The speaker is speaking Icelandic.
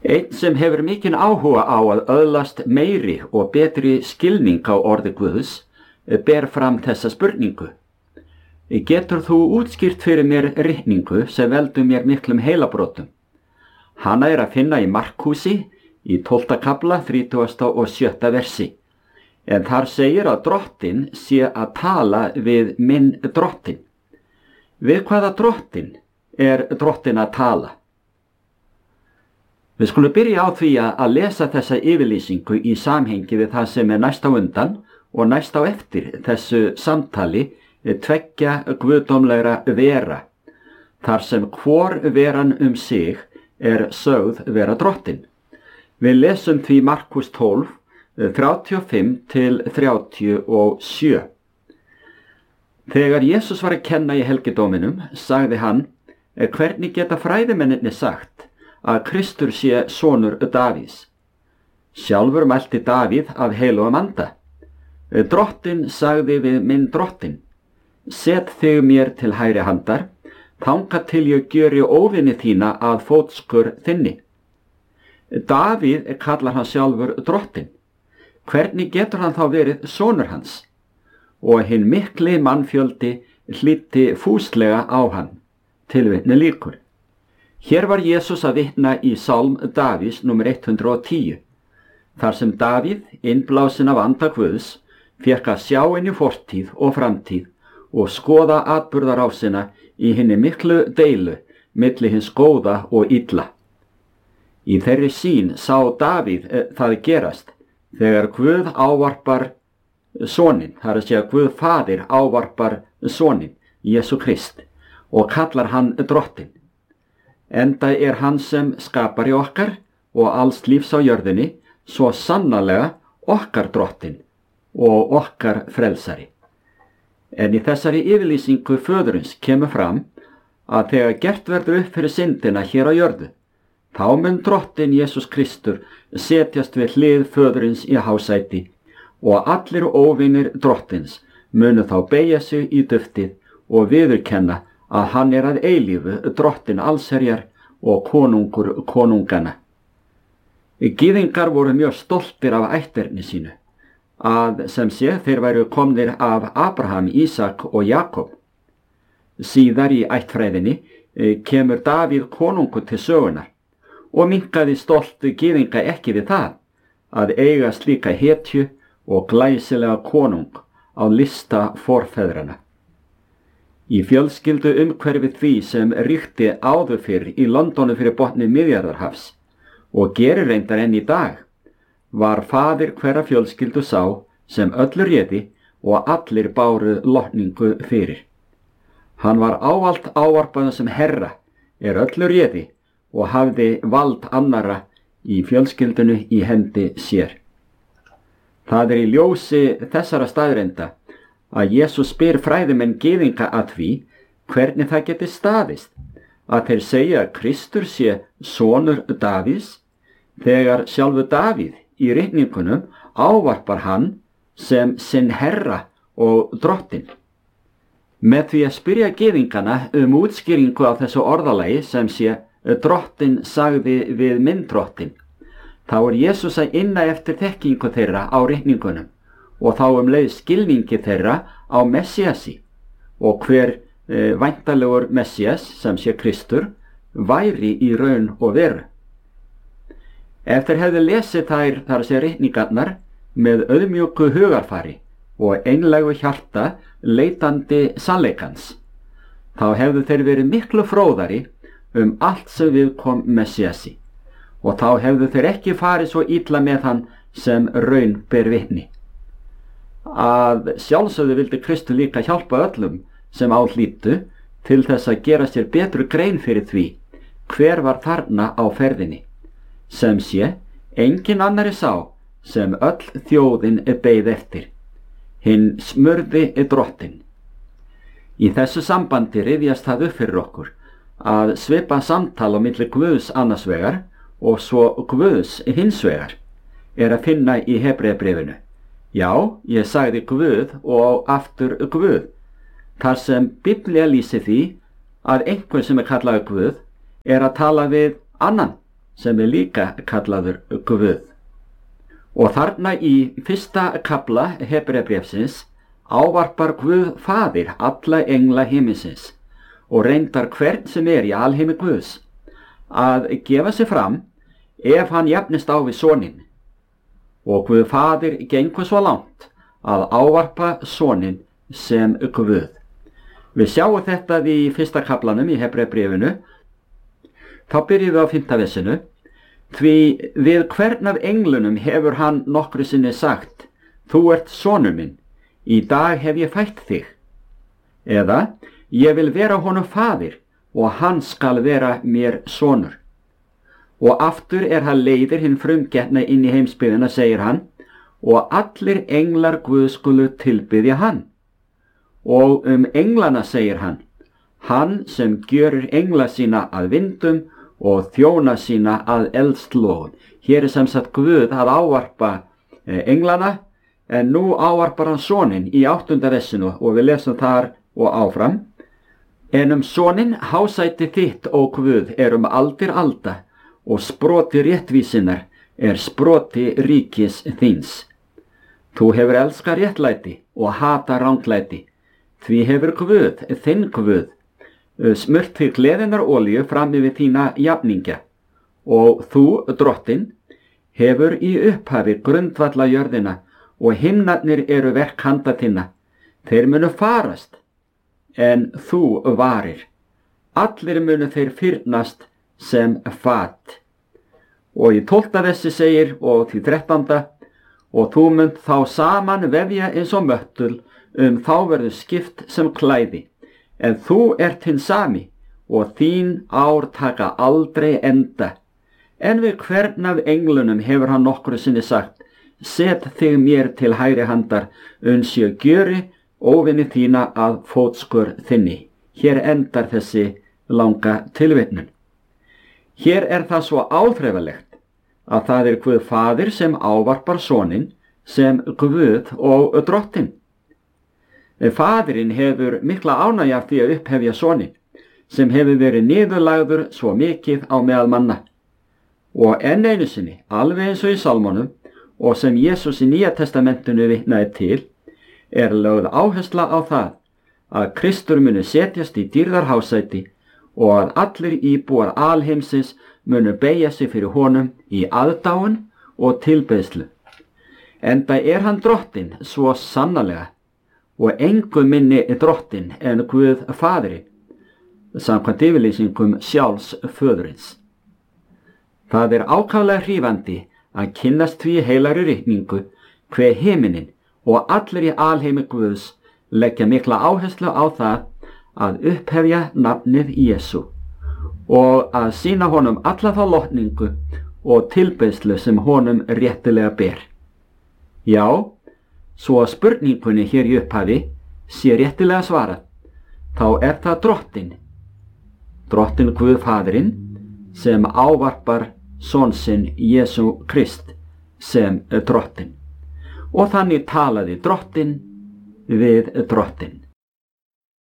Einn sem hefur mikinn áhuga á að öðlast meiri og betri skilning á orði Guðs ber fram þessa spurningu. Getur þú útskýrt fyrir mér ritningu sem veldur mér miklum heilabrotum? Hana er að finna í Markúsi í 12. kafla 37. versi. En þar segir að Drottinn sé að tala við minn Drottinn. Við hvaða Drottinn er Drottinn að tala? Við skulum byrja á því að lesa þessa yfirlýsingu í samhengi við það sem er næst á undan og næst á eftir þessu samtali tveggja guðdómlegra vera, þar sem hvor veran sig er sögð vera Drottinn. Við lesum því Markús 12, 35 til 37. Þegar Jesús var að kenna í helgidóminum, sagði hann: Hvernig geta fræðimennirnir sagt að Kristur sé sonur Davíðs? Sjálfur mælti Davíð af heilugum anda: Drottinn sagði við minn Drottinn: Set þig mér til hægri handar, þangað til ég gjöri óvini þína að fótskur þinni. Davíð kallar hann sjálfur Drottinn. Hvernig getur hann þá verið sonur hans? Og hinn mikli mannfjöldi hlýddi fúslega á hann. Tilvitni lýkur. Hér var Jesús að vitna í Sálm Davíðs nr. 110, þar sem Davíð, innblásinn af anda Guðs, fékk að sjá inn í fortíð og framtíð og skoða atburðarásina í hinni miklu deilu milli hins góða og illa. Í þeirri sýn sá Davíð það gerast þegar Guð ávarpar soninn, þar að segja Guð faðir ávarpar soninn, Jesú Krist, og kallar hann Drottinn. Enda er hann sem skapari okkar og alls lífs á jörðinni svo sannarlega okkar Drottinn og okkar frelsari. En í þessari yfirlýsingu föðurins kemur fram að þegar gert verður upp fyrir syndina hér á jörðu, þá mun Drottinn Jesús Kristur setjast við hlið föðurins í hásæti og allir óvinir Drottins munu þá beygja sig í duftið og viðurkenna að hann er að eilífu Drottinn allsherjar og konungur konungana. Gyðingar voru mjög stoltir af ætterni sínu, að sem sé þeir væru komnir af Abraham, Ísak og Jakob. Síðar í ættfræðinni kemur Davíð konungur til sögunar og minnkaði stolt gyðinga ekki við það að eiga slíka hetju og glæsilega konung á lista forfeðrana. Í fjölskyldu umhverfi því sem ríkti áður fyrr í Londonu fyrir botni Miðjarðarhafs og gerir reyndar enn í dag, var faðir hverra fjölskyldu sá sem öllu réði og allir báru lotningu fyrir. Hann var ávallt ávarpaður sem herra, öllu réði og hafði vald annara í fjölskyldunu í hendi sér. Það í ljósi þessara staðreynda að Jesús spyr fræðimenn gyðinga að því hvernig það geti staðist að þeir segja að Kristur sé sonur Davíðs, þegar sjálfur Davíð í ritningunum ávarpar hann sem sinn herra og Drottinn. Með því að spyrja gyðingana útskýringu á þessu orðalagi sem sé Drottinn sagði við minn Drottinn, þá Jesús að inna eftir þekkingu þeirra á ritningunum og þá leið skilningi þeirra á Messiasi og hver væntanlegur Messias sem sé Kristur væri í raun og veru. Ef þeir hefðu lesið þar að segja ritningarnar með auðmjúku hugarfari og einlægu hjarta leitandi sannleikans, þá hefðu þeir verið miklu fróðari allt sem viðkom Messiasi og þá hefðu þeir ekki farið svo illa með hann sem raun ber vitni. Að sjálfsögðu vildi Kristur líka hjálpa öllum sem á hlýddu til þess að gera sér betru grein fyrir því hver var þarna á ferðinni, sem sé engin annari sá sem öll þjóðin beið eftir, hinn smurði Drottinn. Í þessu sambandi rifjast það upp fyrir okkur að svipa samtal á milli Guðs annars vegar og svo Guðs hins vegar að finna í Hebreabréfinu. Já, ég sagði Guð og aftur Guð, þar sem Biblía lýsir því að einhver sem kallaður Guð að tala við annan sem líka kallaður Guð. Og þarna í 1. kafla Hebreabréfsins ávarpar Guð Faðir alla engla himinsins og reyndar hvern sem í alheimi Guðs að gefa sig fram ef hann jafnist á við soninn. Og Guð Faðir gengur svo langt að ávarpa soninn sem Guð. Við sjáum þetta í 1. kaflanum í Hebreabréfinu. Þá byrjum við á 5. versinu. Því við hvern af englunum hefur hann nokkru sinni sagt, þú ert sonur minn, í dag hef ég fætt þig. Eða, ég vil vera honum faðir og hann skal vera mér sonur. Og aftur hann leiðir hinn frumgetna inn í heimsbyggðina, segir hann, og allir englar Guð skulu tilbiðja hann. Og englana segir hann sem gjörir engla sína að vindum og þjóna sína að eldslógun. Hér sem sagt Guð að ávarpa englana, en nú ávarpar hann soninn í 8. versinu og við lesum þar og áfram. En soninn hásæti þitt, ó Guð, aldir alda, og sproti réttvísinnar sproti ríkis þíns. Þú hefur elskað réttlæti og hata ranglæti, því hefur Guð, þinn Guð, smurt þig gleðinnar olíu fram yfir þína jafningja, og þú, drottinn, hefur í upphafi grundvalla jörðina, og himnarnir verk handa þinna. Þeir munu farast, en þú varir. Allir munu þeir fyrnast sem fat. Og í 12. versi segir, og til 13. Og þú munt þá saman vefja eins og möttul, þá verður skipt sem klæði. En þú ert hinn sami, og þín ár taka aldrei enda. En við hvern af englunum hefur hann nokkru sinni sagt, set þig mér til hægri handar, uns ég gjöri óvinni þína að fótskur þinni. Hér endar þessi langa tilvitnun. Hér það svo áþreifalegt að það Guð Faðir sem ávarpar soninn sem Guð og drottinn. Faðirinn hefur mikla ánægju af því að upphefja soninn, sem hefur verið niðurlagður svo mikið á meðal manna. Og enn einu sinni, alveg eins og í Salmonum, og sem Jesús í Nýja testamentinu vitnaði til, lögð áhersla á það að Kristur muni setjast í dýrðarhásæti og að allir íbúar alheimsins munu beygja sig fyrir honum í aðdáun og tilbeiðslu. Enda hann drottinn svo sannarlega, og engu minni drottinn en Guð Faðirinn, samkvæmt yfirlýsingum sjálfs föðurins. Það ákaflega hrífandi að kynnast því heilagri ritningu hve himinin og allir í alheimi Guðs leggja mikla áherslu á það að upphefja nafnið Jesú og að sýna honum alla þá lotningu og tilbeiðslu sem honum réttilega ber. Já, svo að spurningunni hér í upphafi sé réttilega svarað, þá það drottinn Guð Faðirinn sem ávarpar son sinn Jesú Krist sem drottinn. Og þannig talaði drottinn við drottinn.